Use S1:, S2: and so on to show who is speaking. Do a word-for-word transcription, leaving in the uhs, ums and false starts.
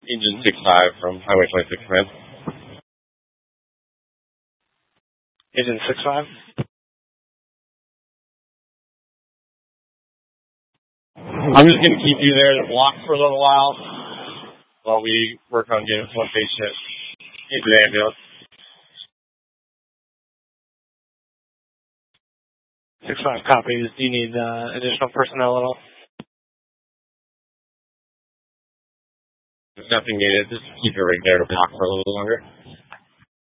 S1: Agent six five from Highway twenty-six, man.
S2: Agent six five?
S1: I'm just going to keep you there to block for a little while while we work on getting one patient into the ambulance.
S2: six five copies. Do you need uh, additional personnel at all?
S1: There's nothing needed. Just keep it right there to block for a little longer.